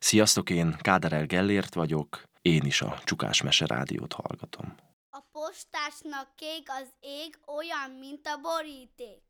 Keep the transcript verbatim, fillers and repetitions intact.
Sziasztok, én Káderel Gellért vagyok, én is a Csukás Mese Rádiót hallgatom. A postásnak kék az ég, olyan, mint a boríték.